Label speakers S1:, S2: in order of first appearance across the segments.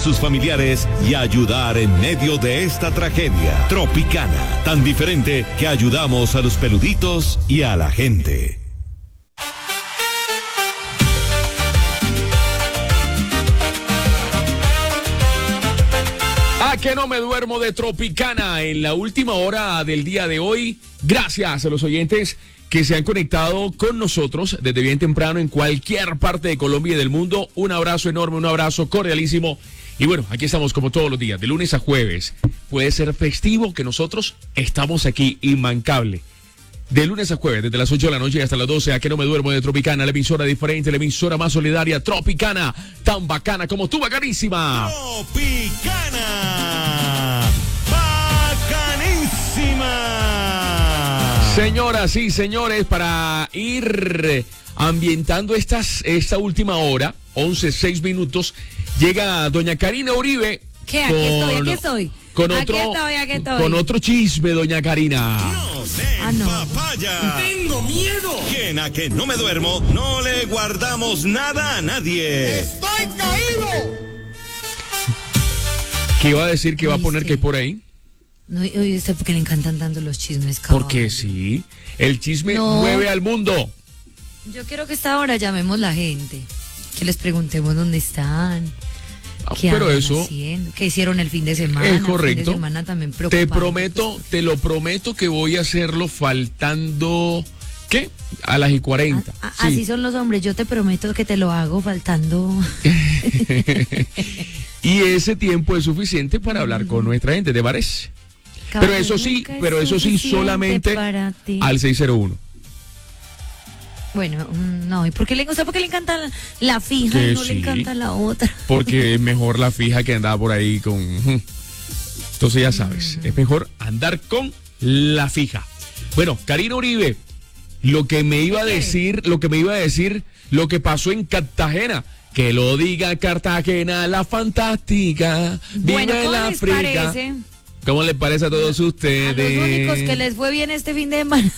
S1: sus familiares y ayudar en medio de esta tragedia. Tropicana, tan diferente que ayudamos a los peluditos y a la gente.
S2: Que no me duermo de Tropicana en la última hora del día de hoy. Gracias a los oyentes que se han conectado con nosotros desde bien temprano en cualquier parte de Colombia y del mundo. Un abrazo enorme, un abrazo cordialísimo. Y bueno, aquí estamos como todos los días, de lunes a jueves. Puede ser festivo que nosotros estamos aquí, inmancable. De lunes a jueves, desde las 8 de la noche hasta las 12, a que no me duermo de Tropicana, la emisora diferente, la emisora más solidaria, Tropicana, tan bacana como tú, bacanísima.
S1: Tropicana, bacanísima.
S2: Señoras y señores, para ir ambientando esta última hora, 11:06 minutos, llega doña Karina Uribe.
S3: ¿Qué? Aquí estoy.
S2: Con otro chisme, doña Karina.
S1: Papaya.
S4: ¡Tengo miedo!
S1: Quien a que no me duermo, no le guardamos nada a nadie.
S4: ¡Estoy caído!
S2: ¿Qué iba a decir que va a poner que hay por ahí?
S3: No, oye, ¿usted por qué le encantan tanto los chismes, cabrón?
S2: Porque sí, el chisme mueve al mundo.
S3: Yo quiero que esta hora llamemos la gente, que les preguntemos dónde están. ¿Qué
S2: pero
S3: andan
S2: eso
S3: haciendo? ¿Qué hicieron el fin de semana?
S2: es correcto.
S3: El fin de semana también
S2: te lo prometo que voy a hacerlo faltando, ¿qué? A las 40. Sí.
S3: Así son los hombres, yo te prometo que te lo hago faltando.
S2: Y ese tiempo es suficiente para hablar con nuestra gente, ¿te parece? Pero eso sí, solamente al 601.
S3: Bueno, no, ¿y por qué le encanta la fija y no le encanta la otra?
S2: Porque es mejor la fija que andar por ahí con... Entonces ya sabes, es mejor andar con la fija. Bueno, Karina Uribe, lo que me iba a decir, lo que pasó en Cartagena. Que lo diga Cartagena, la fantástica.
S3: Bueno,
S2: viva
S3: ¿cómo
S2: el
S3: les
S2: África.
S3: parece?
S2: ¿Cómo les parece a todos ustedes?
S3: A los únicos que les fue bien este fin de semana.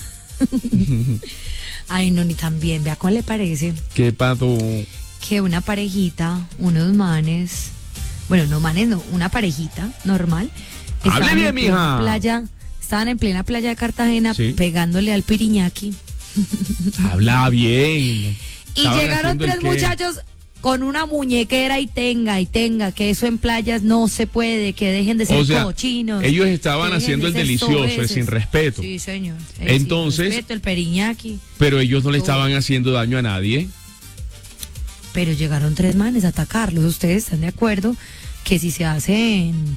S3: Ay, no, ni tan bien. Vea, ¿cómo le parece?
S2: ¿Qué pato?
S3: Que una parejita, unos manes, bueno, no manes, no, una parejita normal.
S2: Hable bien, mija.
S3: Estaban en plena playa de Cartagena,
S2: ¿sí?
S3: Pegándole al piriñaki.
S2: Habla bien.
S3: Y llegaron tres muchachos con una muñequera y tenga, que eso en playas no se puede, que dejen de ser cochinos.
S2: Ellos estaban haciendo el delicioso, el sin respeto.
S3: Sí, señor.
S2: Entonces,
S3: sin respeto, el periñaki.
S2: Pero ellos no le estaban haciendo daño a nadie.
S3: Pero llegaron tres manes a atacarlos. ¿Ustedes están de acuerdo que si se hacen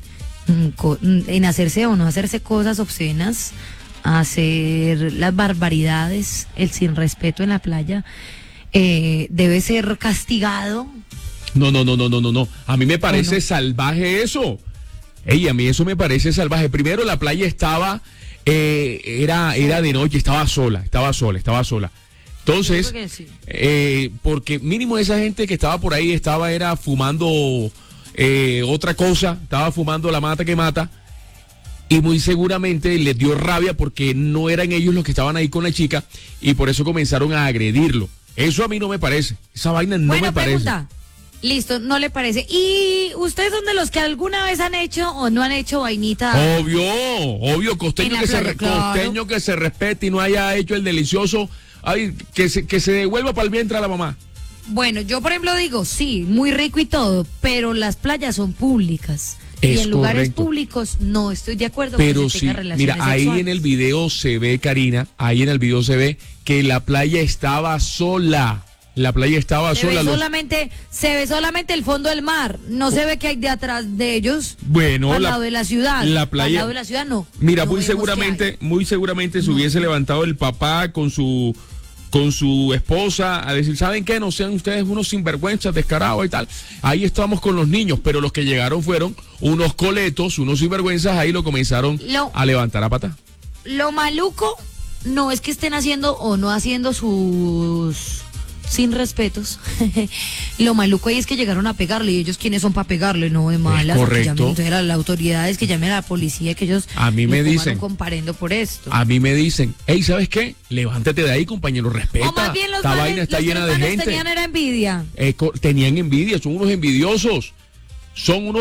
S3: en hacerse o no hacerse cosas obscenas, hacer las barbaridades, el sin respeto en la playa, debe ser castigado?
S2: No. A mí me parece salvaje eso. A mí eso me parece salvaje. Primero, la playa estaba, era de noche, estaba sola. Entonces, porque mínimo esa gente que estaba por ahí era fumando otra cosa, estaba fumando la mata que mata. Y muy seguramente les dio rabia porque no eran ellos los que estaban ahí con la chica y por eso comenzaron a agredirlo. Eso a mí no me parece. Esa vaina no me parece.
S3: Pregunta. Listo, no le parece. ¿Y ustedes son de los que alguna vez han hecho o no han hecho vainita?
S2: Obvio, costeño que se respete y no haya hecho el delicioso, que se devuelva para el vientre a la mamá.
S3: Bueno, yo por ejemplo digo, sí, muy rico y todo, pero las playas son públicas. Y en lugares públicos no estoy de acuerdo
S2: pero
S3: con que tenga relaciones
S2: mira,
S3: sexuales.
S2: ahí en el video se ve, Karina, que la playa estaba sola. La playa estaba sola.
S3: Se ve solamente el fondo del mar. No se ve que hay de atrás de ellos.
S2: Bueno,
S3: al lado de la ciudad.
S2: La playa.
S3: Al lado de la ciudad no.
S2: Mira,
S3: no
S2: muy seguramente se hubiese levantado el papá con su esposa a decir, ¿saben qué? No sean ustedes unos sinvergüenzas, descarados y tal. Ahí estamos con los niños, pero los que llegaron fueron unos coletos, unos sinvergüenzas, ahí lo comenzaron a levantar a pata.
S3: Lo maluco no es que estén haciendo o no haciendo sus sin respetos. Lo maluco ahí es que llegaron a pegarle y ellos quiénes son para pegarle, no de malas.
S2: Correcto.
S3: Que llamen a las autoridades, que llamen a la policía, que ellos
S2: a mí me dicen
S3: comparendo por esto.
S2: A mí me dicen, hey, ¿sabes qué? Levántate de ahí, compañero, respeta.
S3: O más bien
S2: esta vaina está llena de gente.
S3: Tenían envidia.
S2: Tenían envidia, son unos envidiosos. Son unos